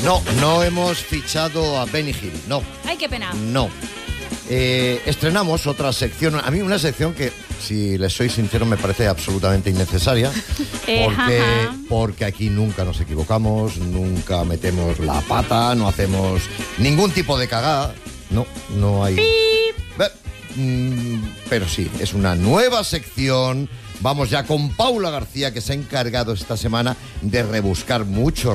No hemos fichado a Benny Hill, no. Ay, qué pena. No. Estrenamos otra sección, a mí una sección que, si les soy sincero, me parece absolutamente innecesaria, porque aquí nunca nos equivocamos, nunca metemos la pata, no hacemos ningún tipo de cagada, no hay... Pero sí, es una nueva sección. Vamos ya con Paula García, que se ha encargado esta semana de rebuscar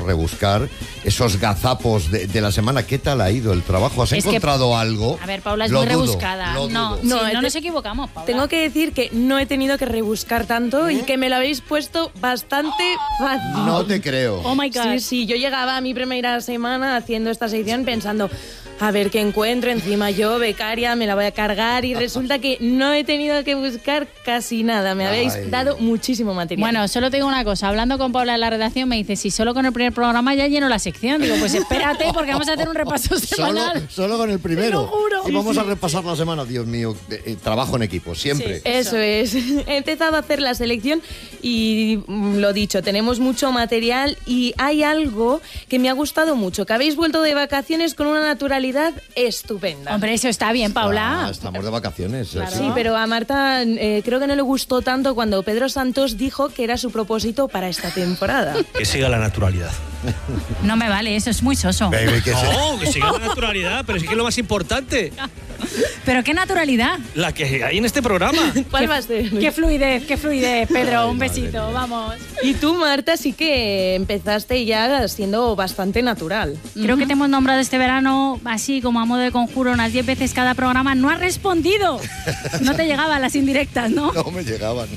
esos gazapos de la semana. ¿Qué tal ha ido el trabajo? ¿Has encontrado algo? A ver, Paula es muy rebuscada. No nos equivocamos, Paula. Tengo que decir que no he tenido que rebuscar tanto y que me lo habéis puesto bastante fácil. No te creo. Oh my God. Sí, yo llegaba a mi primera semana haciendo esta sección pensando... A ver qué encuentro, encima yo, becaria, me la voy a cargar y resulta que no he tenido que buscar casi nada. Me habéis dado muchísimo material. Bueno, solo te digo una cosa. Hablando con Paula en la redacción me dice, si solo con el primer programa ya lleno la sección. Digo, pues espérate porque vamos a hacer un repaso semanal. Solo con el primero. Te lo juro. Y vamos a repasar la semana. Dios mío, trabajo en equipo, siempre. Sí, eso es. He empezado a hacer la selección y lo dicho, tenemos mucho material y hay algo que me ha gustado mucho, que habéis vuelto de vacaciones con una naturalidad estupenda. Hombre, eso está bien, Paula. Estamos de vacaciones. Claro. Sí, pero a Marta creo que no le gustó tanto cuando Pedro Santos dijo que era su propósito para esta temporada. Que siga la naturalidad. No me vale, eso es muy soso. Baby, que siga la naturalidad, pero sí que es lo más importante. ¿Pero qué naturalidad? La que hay en este programa. ¿Cuál va a ser? Qué fluidez, Pedro, un besito, vamos. Y tú, Marta, sí que empezaste ya siendo bastante natural. Creo que te hemos nombrado este verano, así como a modo de conjuro, unas 10 veces cada programa. No has respondido. No te llegaban las indirectas, ¿no? No me llegaban.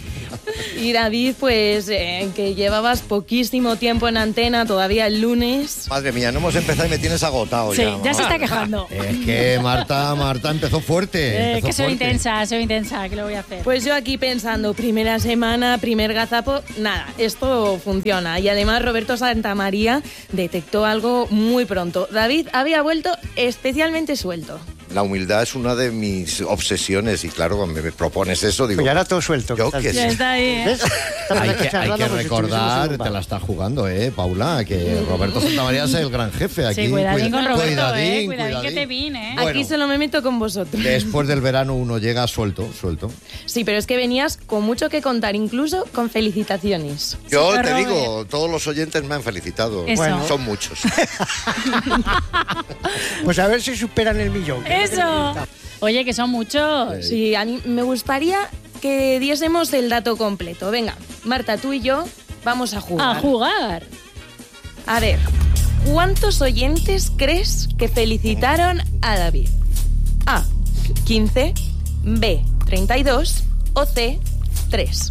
Y David, pues, que llevabas poquísimo tiempo en antena, todavía el lunes. Madre mía, no hemos empezado y me tienes agotado sí, ya. Ya se está quejando. Es que Marta empezó fuerte. Que soy intensa, ¿qué le voy a hacer? Pues yo aquí pensando, primera semana, primer gazapo, nada, esto funciona. Y además Roberto Santamaría detectó algo muy pronto. David había vuelto especialmente suelto. La humildad es una de mis obsesiones y claro, cuando me propones eso, digo... Pues ya era todo suelto. Yo que ya sí. está ahí, ¿eh? Hay que recordar, te la estás jugando, Paula, que Roberto Santamaría es el gran jefe aquí. Sí, cuidadín con Roberto, cuidadín que te vine, Bueno, aquí solo me meto con vosotros. Después del verano uno llega suelto. Sí, pero es que venías con mucho que contar, incluso con felicitaciones. Yo Sí, te Robert. digo, todos los oyentes me han felicitado. Eso. Bueno, son muchos. Pues a ver si superan el millón. ¡Eso! Oye, que son muchos. Sí, a mí me gustaría que diésemos el dato completo. Venga, Marta, tú y yo vamos a jugar. A jugar. A ver, ¿cuántos oyentes crees que felicitaron a David? A, 15, B, 32 o C, 3.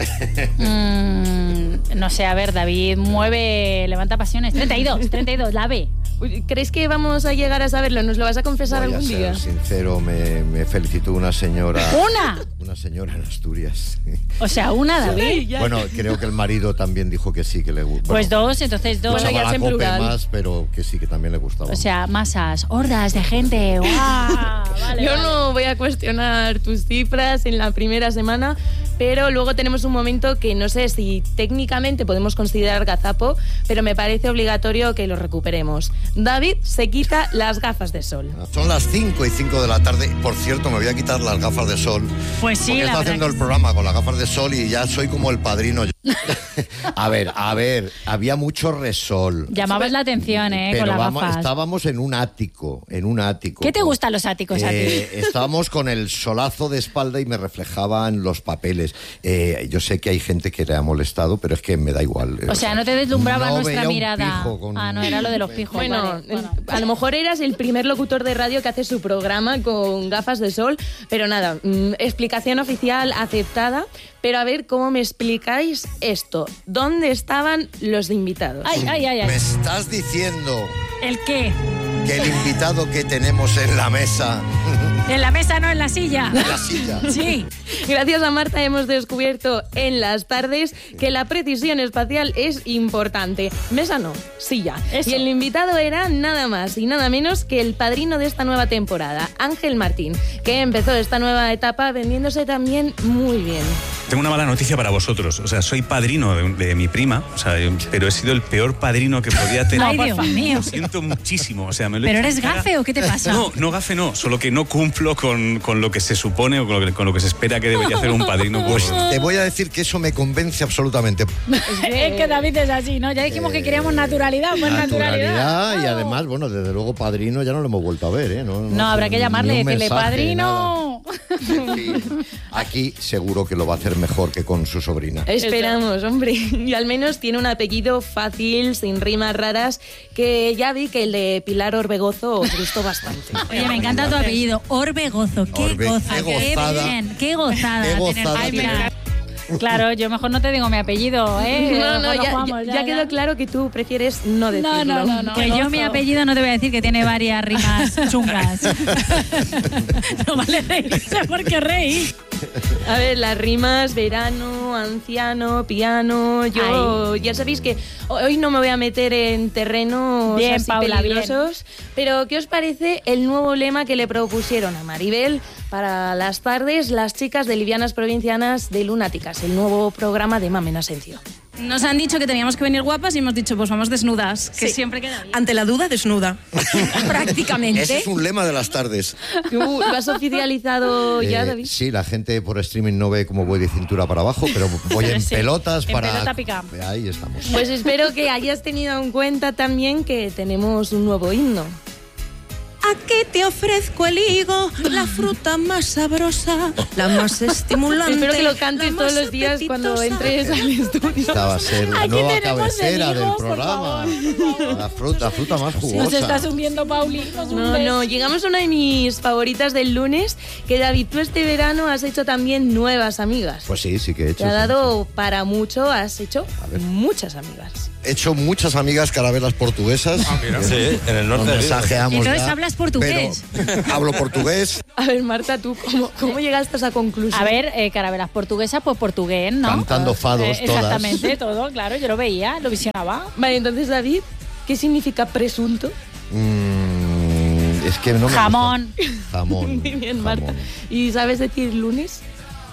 No sé, a ver, David, levanta pasiones. 32, la B. ¿Crees que vamos a llegar a saberlo? ¿Nos lo vas a confesar Voy algún a ser día? sincero, me felicitó una señora. ¿Una? Una señora en Asturias. O sea, una, David. Bueno, creo que el marido también dijo que sí, que le gusta. Pues dos, entonces dos. Bueno, ya es en plural. más, pero que sí, que también le gustaba. O sea, masas, hordas de gente. ¡Guau! Vale, Yo vale. no voy a cuestionar tus cifras en la primera semana, pero luego tenemos un momento que no sé si técnicamente podemos considerar gazapo, pero me parece obligatorio que lo recuperemos. David se quita las gafas de sol. Son las 5:05 de la tarde. Por cierto, me voy a quitar las gafas de sol. Pues sí, porque la está verdad haciendo que el programa con las gafas de sol y ya soy como el padrino. A ver, había mucho resol. Llamabas la atención, Pero con las gafas. estábamos en un ático. ¿Qué te gustan los áticos a ti? Estábamos con el solazo de espalda y me reflejaban los papeles. Yo sé que hay gente que le ha molestado, pero es que me da igual. O sea, no te deslumbraba no nuestra veía un mirada. pijo con- No era lo de los pijos. Bueno, vale. a lo mejor eras el primer locutor de radio que hace su programa con gafas de sol, pero nada, explicación oficial aceptada. Pero a ver, ¿cómo me explicáis esto? ¿Dónde estaban los invitados? Ay. Me estás diciendo ¿El qué? que el invitado que tenemos en la mesa, En la mesa, no en la silla. en la silla, Sí. Gracias a Marta hemos descubierto en las tardes que la precisión espacial es importante. Mesa no, silla. Eso. Y el invitado era nada más y nada menos que el padrino de esta nueva temporada, Ángel Martín, que empezó esta nueva etapa vendiéndose también muy bien. Tengo una mala noticia para vosotros. O sea, soy padrino de mi prima, o sea, pero he sido el peor padrino que podía tener. Ay, Dios mío. Lo siento muchísimo. O sea, me lo he ¿Pero hecho eres en cara. gafe o qué te pasa? No, gafe no. Solo que no cumplo con lo que se supone o con lo que se espera que debería hacer un padrino. Pues te voy a decir que eso me convence absolutamente. Es que David es así, ¿no? Ya dijimos que queríamos naturalidad, pues naturalidad. Y además, bueno, desde luego padrino ya no lo hemos vuelto a ver, ¿eh? No, habrá que llamarle y decirle, padrino. Sí. Aquí seguro que lo va a hacer mejor que con su sobrina. Esperamos, hombre. Y al menos tiene un apellido fácil, sin rimas raras, que ya vi que el de Pilar Orbegozo os gustó bastante. Oye, me encanta tu apellido, Orbegozo. Qué gozada. Qué gozada. Bien, qué gozada. Qué tener gozada Pilar. tener. Claro, yo mejor no te digo mi apellido, ¿eh? No, Mejor ya quedó claro que tú prefieres no decirlo. No. Que yo mi apellido no te voy a decir que tiene varias rimas chungas. No vale reírse porque reír. A ver, las rimas, verano, anciano, piano. Yo ya sabéis que hoy no me voy a meter en terrenos Bien, así Paula, peligrosos. Pero ¿qué os parece el nuevo lema que le propusieron a Maribel para las tardes las chicas de Livianas Provincianas de Lunáticas, el nuevo programa de Mamen Asencio? Nos han dicho que teníamos que venir guapas y hemos dicho, pues vamos desnudas, que Sí. siempre queda bien. Ante la duda, desnuda. Prácticamente. Ese es un lema de las tardes. ¿Lo has oficializado ya, David? Sí, la gente por streaming no ve cómo voy de cintura para abajo, pero voy en Sí, pelotas en para... pelota pica. Ahí estamos. Pues espero que hayas tenido en cuenta también que tenemos un nuevo himno. Aquí te ofrezco el higo, la fruta más sabrosa, la más estimulante. Espero que lo la cantes más todos los días cuando apetitosa. entres al estudio. Esta va a ser la Aquí nueva tenemos cabecera el higo, del por programa. La fruta más jugosa. Nos estás hundiendo, Pauli. No, llegamos a una de mis favoritas del lunes, que David, tú este verano has hecho también nuevas amigas. Pues sí que he hecho. Te ha sí, dado para mucho, has hecho A ver. muchas amigas. sí. He hecho muchas amigas carabelas portuguesas. Sí, en el norte. Nos mensajeamos Entonces ya, hablas portugués. pero hablo portugués, A ver, Marta, ¿tú cómo llegaste a esa conclusión? A ver, carabelas portuguesas, pues portugués, ¿no? cantando fados todas. Exactamente, todo, claro, yo lo veía, lo visionaba. Vale, entonces, David, ¿qué significa presunto? Es que no me Jamón. gusta. Jamón. Muy bien, jamón. Marta. ¿Y sabes decir lunes?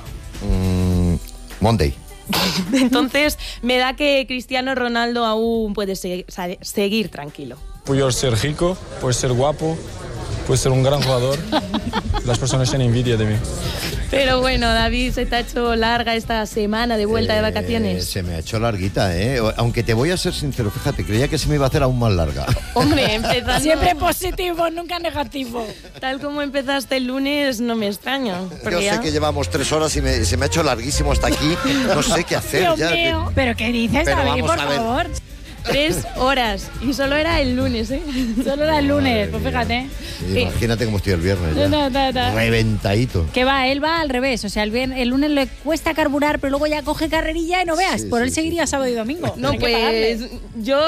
Monday. Entonces, me da que Cristiano Ronaldo aún puede seguir tranquilo. Puedo ser rico, puedo ser guapo, puedo ser un gran jugador. Las personas tienen envidia de mí. Pero bueno, David, se te ha hecho larga esta semana de vuelta de vacaciones. Se me ha hecho larguita, ¿eh? Aunque te voy a ser sincero, fíjate, creía que se me iba a hacer aún más larga. Hombre, empezando... Siempre positivo, nunca negativo. Tal como empezaste el lunes, no me extraña. Yo porque sé ya- que llevamos 3 horas y se me ha hecho larguísimo hasta aquí. No sé qué hacer Dios ya. mío. ¿Pero qué dices, Pero David, vamos por a ver. favor? 3 horas. Y solo era el lunes, ¿eh? Solo era el lunes, pues fíjate. Imagínate cómo estoy el viernes ya. Reventadito. Que va, él va al revés. O sea, el lunes le cuesta carburar, pero luego ya coge carrerilla y no veas. Sí, Por él sí, seguiría sábado y domingo. No, Hay que pagarle. pues yo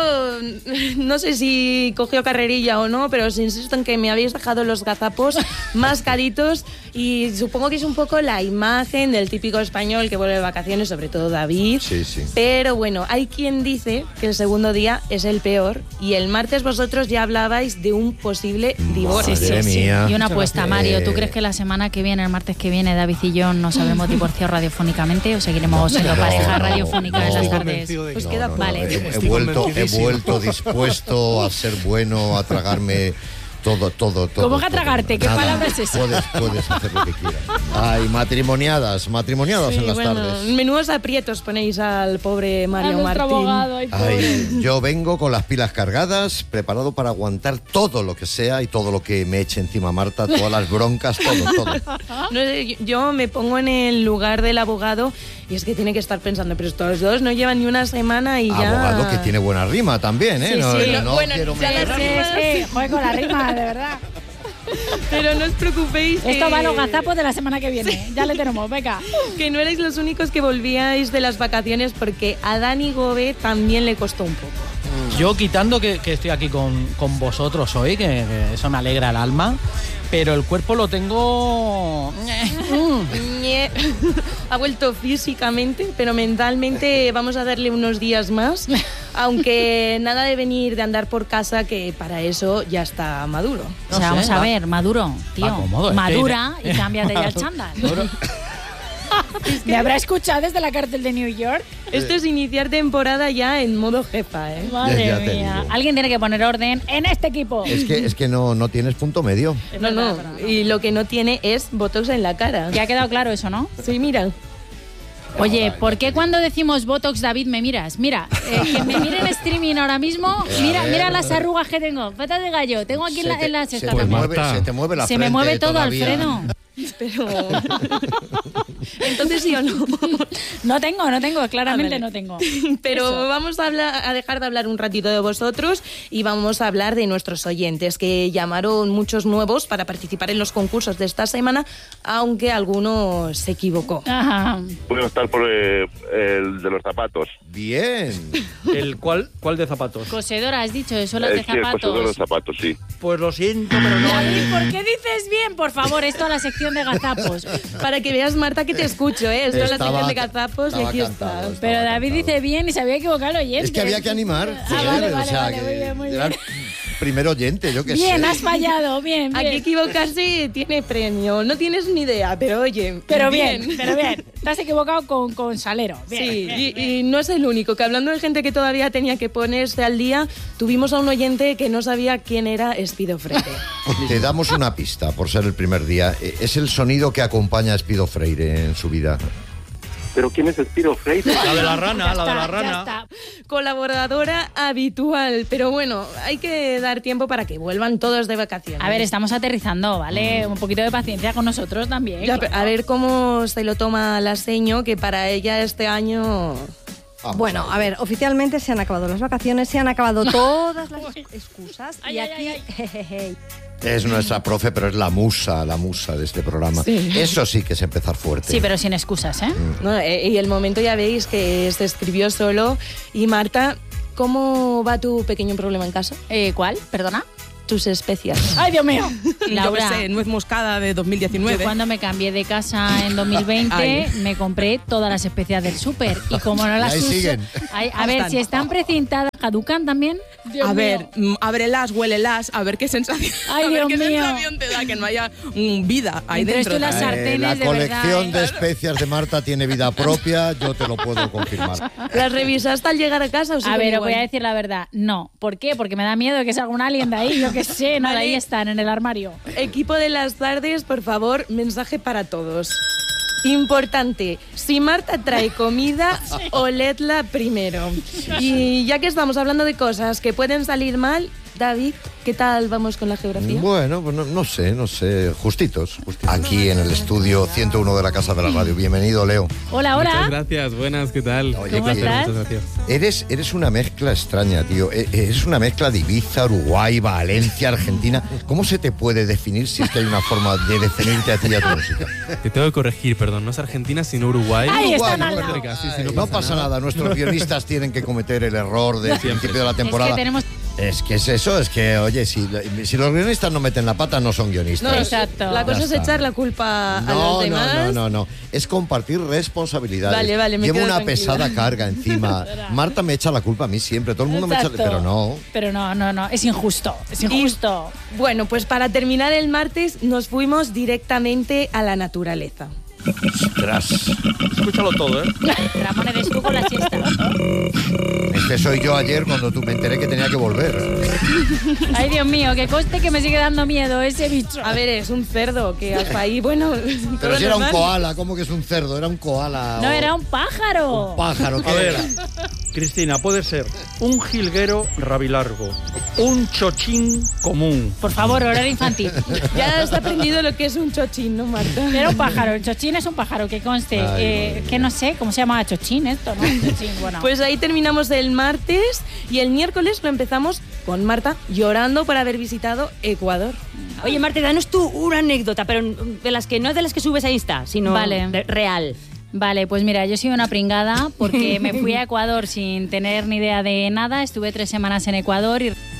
no sé si cogió carrerilla o no, pero os insisto en que me habéis dejado los gazapos más caritos y supongo que es un poco la imagen del típico español que vuelve de vacaciones, sobre todo David. Sí, sí. Pero bueno, hay quien dice que el segundo día es el peor y el martes vosotros ya hablabais de un posible divorcio. Madre mía. Y una apuesta, Mario. ¿Tú crees que la semana que viene, el martes que viene, David y yo nos habremos divorciado radiofónicamente o seguiremos siendo pareja radiofónica en las tardes? Pues queda Vale. He vuelto dispuesto a ser bueno, a tragarme todo. ¿Cómo que a tragarte? ¿Qué Nada, palabra es esa? Puedes hacer lo que quieras. Ay, matrimoniadas Sí, en las bueno, tardes. menudos aprietos ponéis al pobre Mario Martín. Ay, yo vengo con las pilas cargadas, preparado para aguantar todo lo que sea y todo lo que me eche encima Marta, todas las broncas, todo. No sé, yo me pongo en el lugar del abogado y es que tiene que estar pensando, pero estos dos no llevan ni una semana y ya... Abogado que tiene buena rima también, ¿eh? Sí, sí, no bueno, quiero ya meter- lo Sí, joder, con la rima, de verdad. Pero no os preocupéis Esto que... va a los gazapos de la semana que viene. Ya le tenemos, venga. Que no erais los únicos que volvíais de las vacaciones porque a Dani Gobe también le costó un poco. Yo quitando que estoy aquí con vosotros hoy, que eso me alegra el alma, pero el cuerpo lo tengo... Ñe. Ha vuelto físicamente, pero mentalmente vamos a darle unos días más, aunque nada de venir de andar por casa, que para eso ya está maduro. O sea, vamos a ver, Maduro, tío. Va cómodo, es que- Madura y cámbiate ya el chándal. ¿Me habrá escuchado desde la cárcel de New York? Esto es iniciar temporada ya en modo jefa, ¿eh? Madre Ya te mía. digo. Alguien tiene que poner orden en este equipo. Es que no tienes punto medio. No. Y lo que no tiene es botox en la cara. Ya ha quedado claro eso, ¿no? Sí, mira. Oye, ¿por qué cuando decimos Botox, David, me miras? Mira, que me miren streaming ahora mismo. Mira las arrugas que tengo. Patas de gallo. Tengo aquí en la se cesta te también. mueve, se te mueve la Se frente me mueve todo, todavía. Alfredo. Pero... Entonces sí o no. No tengo, claramente no tengo. Pero Eso. vamos a dejar de hablar un ratito de vosotros y vamos a hablar de nuestros oyentes, que llamaron muchos nuevos para participar en los concursos de esta semana, aunque alguno se equivocó. Ajá. Puedo estar por el de los zapatos. Bien. ¿Cuál de zapatos? Cosedora, has dicho, eso las de Sí, el cosedor de los zapatos. zapatos, sí. Pues lo siento, pero no. David, ¿por qué dices bien? Por favor, esto a la sección de gazapos. Para que veas, Marta, que te escucho, ¿eh? Esto es la Estaba- sección de gazapos y estaba aquí cantado, está. estaba Pero David cantado. dice bien y se había equivocado el oyente. Es que había que animar. Vale, o sea, que muy bien, muy era bien. el primer oyente, yo que Bien, sé. has fallado, bien, Aquí bien. equivocarse tiene premio. No tienes ni idea, pero oye. Pero bien. Te has equivocado con Salero. Bien, Sí, bien, y no es el único, que hablando de gente que todavía tenía que ponerse al día, tuvimos a un oyente que no sabía quién era Espido Freire. Te damos una pista por ser el primer día. Es el sonido que acompaña a Espido Freire en su vida. ¿Pero quién es Espido Freire? La de la rana, Ya la de está, la ya rana. está. Colaboradora habitual, pero bueno, hay que dar tiempo para que vuelvan todos de vacaciones. A ver, estamos aterrizando, ¿vale? Un poquito de paciencia con nosotros también. Ya, claro. a ver cómo se lo toma la seño, que para ella este año... Bueno, a ver, oficialmente se han acabado las vacaciones, se han acabado todas las excusas Ay, y ay, aquí ay, jejeje, Es nuestra profe, pero es la musa de este programa. Sí. Eso sí que es empezar fuerte. Sí, pero sin excusas, ¿eh? No, y el momento ya veis que se escribió solo. Y Marta, ¿cómo va tu pequeño problema en casa? ¿Cuál? ¿Perdona? Tus especias. ¡Ay, Dios mío! Laura. Laura, Yo qué sé, nuez moscada de 2019. yo cuando me cambié de casa en 2020 Ay. me compré todas las especias del súper y como no las ahí uso... siguen. Ay, a ver, si están precintadas, ¿caducan también? Dios A ver, mío. ábrelas, huélelas, a ver qué sensación, Ay, a ver Dios qué mío. sensación te da que no haya vida ahí Entre dentro. esto y las sartenes, La de colección verdad, de especias de Marta tiene vida propia, yo te lo puedo confirmar. ¿Las revisaste al llegar a casa o A siguen ver, os igual? voy a decir la verdad. No. ¿Por qué? Porque me da miedo que salga un alien de ahí. Yo qué sé, nada, Vale. ahí están, en el armario. Equipo de las tardes, por favor, mensaje para todos. Importante, si Marta trae comida, oledla primero. Y ya que estamos hablando de cosas que pueden salir mal, David, ¿qué tal vamos con la geografía? Bueno, pues no sé, justitos. Aquí en el estudio 101 de la Casa de la Radio. Bienvenido, Leo. Hola, hola. Muchas gracias, buenas, ¿qué tal? Oye, ¿Cómo que- estás? Muchas gracias. Eres una mezcla extraña, tío. Eres una mezcla de Ibiza, Uruguay, Valencia, Argentina. ¿Cómo se te puede definir si es que hay una forma de definirte a ti y a tu música? Te tengo que corregir, perdón, no es Argentina, sino Uruguay. Ahí están Uruguay, al lado. cerca, sí, sí, No pasa nada, nuestros guionistas tienen que cometer el error del principio de la temporada. Es que tenemos... Es que es eso, es que, oye, si los guionistas no meten la pata, no son guionistas. No, Exacto. La cosa Ya es está. echar la culpa a No, los demás. no. Es compartir responsabilidades. Vale, me Llevo quedo una tranquila. pesada carga encima. Marta me echa la culpa a mí siempre. Todo el mundo me echa... Exacto. Pero no. Pero no. Es injusto. Es injusto. Bueno, pues para terminar el martes nos fuimos directamente a la naturaleza. Ostras. Escúchalo todo, ¿eh? Ramón, eres tú con la siesta. Este soy yo ayer cuando me enteré que tenía que volver. Ay, Dios mío, que coste que me sigue dando miedo ese bicho. A ver, es un cerdo que hasta ahí, bueno... Pero todo si era un normal. koala, ¿cómo que es un cerdo? Era un koala. No, o- era un pájaro. un pájaro. ¿qué A ver, era? Cristina, puede ser un jilguero rabilargo, un chochín común. Por favor, horario infantil. Ya has aprendido lo que es un chochín, ¿no, Marta? Era un pájaro. El chochín es un pájaro, que conste. Ay, Que no sé, ¿cómo se llama chochín esto, no? Chochín, bueno. Pues ahí terminamos el martes y el miércoles lo empezamos con Marta llorando por haber visitado Ecuador. Oye, Marta, danos tú una anécdota, pero de las que no es de las que subes a Insta, sino Vale. real. Vale, pues mira, yo soy una pringada porque me fui a Ecuador sin tener ni idea de nada. Estuve 3 semanas en Ecuador y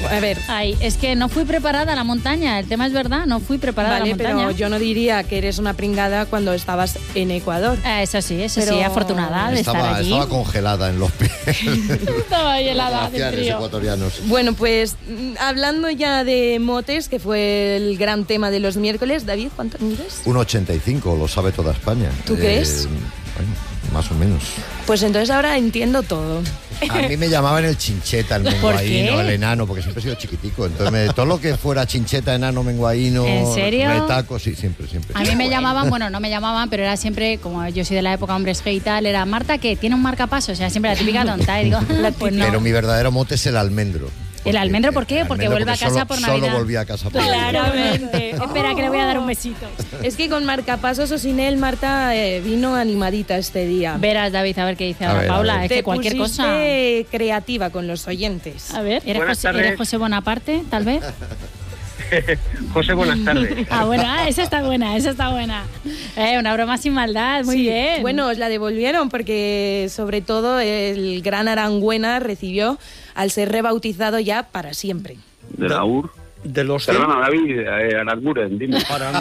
A ver. Ay, es que no fui preparada a la montaña. El tema es verdad, no fui preparada a la montaña. Pero yo no diría que eres una pringada cuando estabas en Ecuador. Eso sí, afortunada de estar allí. Estaba congelada en los pies. Estaba ahí helada del frío. Ecuatorianos. Bueno, pues hablando ya de motes, que fue el gran tema de los miércoles, David, ¿cuánto mides? 1,85, lo sabe toda España. ¿Tú crees? Bueno, más o menos. Pues entonces ahora entiendo todo. A mí me llamaban el chincheta, el menguaíno, el enano, porque siempre he sido chiquitico. Entonces, todo lo que fuera chincheta, enano, menguaíno, ¿en serio? retaco, sí, siempre. A mí me llamaban, bueno, no me llamaban, pero era siempre, como yo soy de la época hombres G y tal, era Marta, que tiene un marcapasos, o sea, siempre la típica tonta. Y digo, pues no. Pero mi verdadero mote es el almendro. ¿El almendro por qué? Porque vuelve a casa por Navidad. Solo volví a casa por Navidad. Claramente. Espera, que le voy a dar un besito. Es que con marcapasos o sin él, Marta vino animadita este día. Verás, David, a ver qué dice ahora Paula. Es que cualquier cosa. Creativa con los oyentes. A ver, ¿eres José Bonaparte, tal vez? José, buenas tardes. Bueno, esa está buena. Una broma sin maldad, muy bien. Bueno, os la devolvieron porque sobre todo el gran Arangüena recibió al ser rebautizado ya para siempre. ¿De la UR? De los Perdona, David, Aranguren, dime.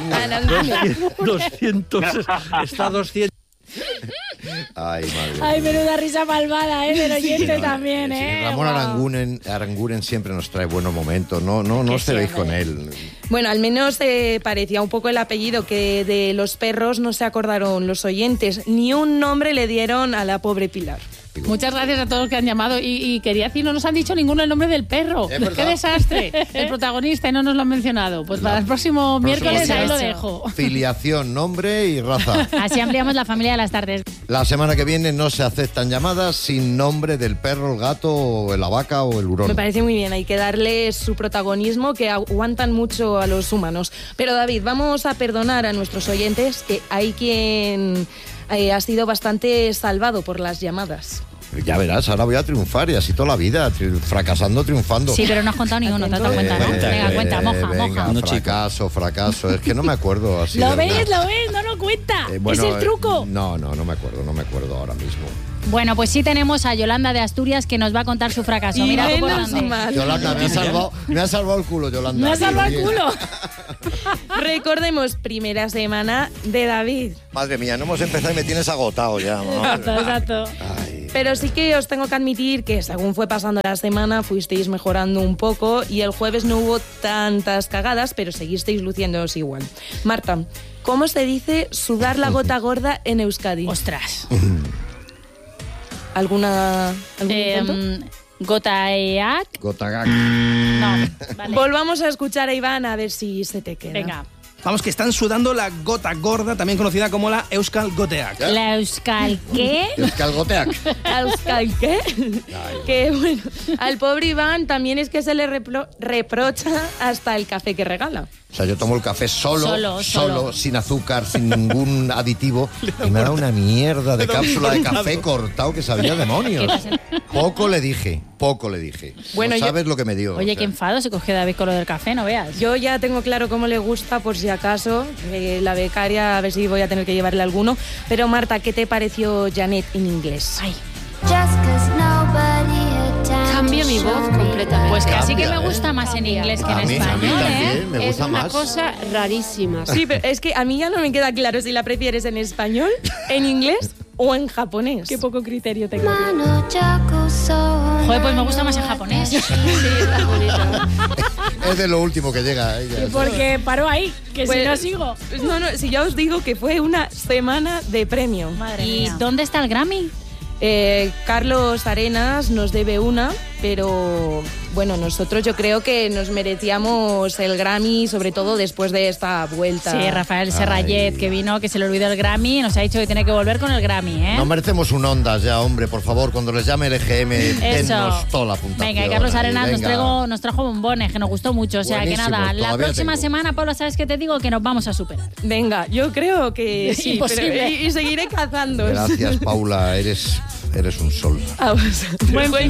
200, está 200. Ay, madre. Ay, menuda risa malvada, del oyente también, Ramón Aranguren siempre nos trae buenos momentos, no os cedéis con él. Bueno, al menos parecía un poco el apellido que de los perros no se acordaron los oyentes, ni un nombre le dieron a la pobre Pilar. Muchas gracias a todos los que han llamado y quería decir, no nos han dicho ninguno el nombre del perro. ¡Qué desastre! El protagonista y no nos lo han mencionado. Pues para el próximo miércoles ahí lo dejo. Filiación, nombre y raza. Así ampliamos la familia de las tardes. La semana que viene no se aceptan llamadas sin nombre del perro, el gato, la vaca o el hurón. Me parece muy bien, hay que darle su protagonismo, que aguantan mucho a los humanos. Pero David, vamos a perdonar a nuestros oyentes, que hay quien ha sido bastante salvado por las llamadas. Ya verás, ahora voy a triunfar y así toda la vida, fracasando, triunfando. Sí, pero no has contado ni uno, te has dado cuenta, ¿no? Venga, cuenta, moja. Fracaso, es que no me acuerdo así. ¿Lo ves? No lo cuenta. Es el truco. No me acuerdo ahora mismo. Bueno, pues sí tenemos a Yolanda de Asturias que nos va a contar su fracaso. Mira tú por dónde. Yolanda, me ha salvado el culo, Yolanda. Me ha salvado el culo. Recordemos, primera semana de David. Madre mía, no hemos empezado y me tienes agotado ya. Exacto. Pero sí que os tengo que admitir que según fue pasando la semana fuisteis mejorando un poco y el jueves no hubo tantas cagadas, pero seguisteis luciéndoos igual. Marta, ¿cómo se dice sudar la gota gorda en Euskadi? Ostras. ¿Algún intento? Gotaeak. No, vale. Volvamos a escuchar a Iván a ver si se te queda. Venga. Vamos, que están sudando la gota gorda, también conocida como la Euskal Goteak. ¿La Euskal qué? Euskal Goteak. ¿Euskal qué? Que bueno, al pobre Iván también es que se le reprocha hasta el café que regala. O sea, yo tomo el café solo, sin azúcar, sin ningún aditivo, y me da una mierda de cápsula de café cortado que sabía demonios. Poco le dije. Bueno, no sabes lo que me dio. Oye, qué enfado se cogió David con lo del café, no veas. Yo ya tengo claro cómo le gusta, por si acaso, la becaria, a ver si voy a tener que llevarle alguno. Pero Marta, ¿qué te pareció Janet en inglés? Ay. Cambio mi voz completamente. Pues casi que me gusta más en inglés que en español. A mí también, me gusta más. Es una cosa rarísima. Sí, pero es que a mí ya no me queda claro si la prefieres en español, en inglés o en japonés. Qué poco criterio tengo. Joder, pues me gusta más en japonés. Sí, está bonito. Es de lo último que llega ella. Porque paró ahí, que pues, si no sigo. No, si ya os digo que fue una semana de premio. Madre mía. ¿Dónde está el Grammy? Carlos Arenas nos debe una, pero bueno, nosotros yo creo que nos merecíamos el Grammy, sobre todo después de esta vuelta. Sí, Rafael Serrallet, que vino, que se le olvidó el Grammy, y nos ha dicho que tiene que volver con el Grammy, ¿eh? No merecemos un Ondas ya, hombre, por favor, cuando les llame el EGM, dennos toda la puntuación. Venga, y Carlos Arenas nos trajo bombones, que nos gustó mucho, o sea, buenísimo, que nada, la próxima semana, Pablo, ¿sabes qué te digo? Que nos vamos a superar. Venga, yo creo que sí, pero, y seguiré cazando. Gracias, Paula, eres un sol. Buen